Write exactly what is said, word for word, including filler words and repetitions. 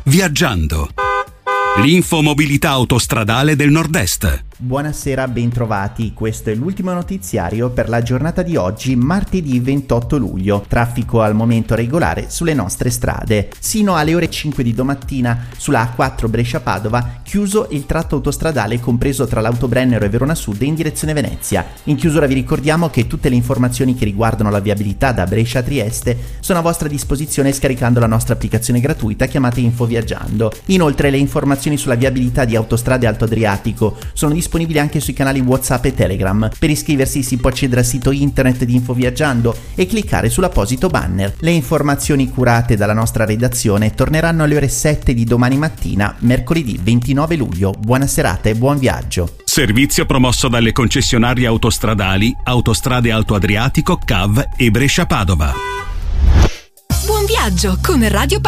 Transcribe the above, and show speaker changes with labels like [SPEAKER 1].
[SPEAKER 1] Viaggiando. L'infomobilità autostradale del Nord-Est.
[SPEAKER 2] Buonasera, bentrovati. Questo è l'ultimo notiziario per la giornata di oggi, martedì ventotto luglio. Traffico al momento regolare sulle nostre strade. Sino alle ore cinque di domattina sulla A quattro Brescia-Padova chiuso il tratto autostradale compreso tra l'Autobrennero e Verona Sud in direzione Venezia. In chiusura vi ricordiamo che tutte le informazioni che riguardano la viabilità da Brescia a Trieste sono a vostra disposizione scaricando la nostra applicazione gratuita chiamata Info Viaggiando. Inoltre le informazioni sulla viabilità di Autostrade Alto Adriatico sono disponibili anche sui canali WhatsApp e Telegram. Per iscriversi si può accedere al sito internet di Info Viaggiando e cliccare sull'apposito banner. Le informazioni curate dalla nostra redazione torneranno alle ore sette di domani mattina, mercoledì ventinove luglio. Buona serata e buon viaggio.
[SPEAKER 1] Servizio promosso dalle concessionarie autostradali Autostrade Alto Adriatico, C A V e Brescia Padova.
[SPEAKER 3] Buon viaggio con Radio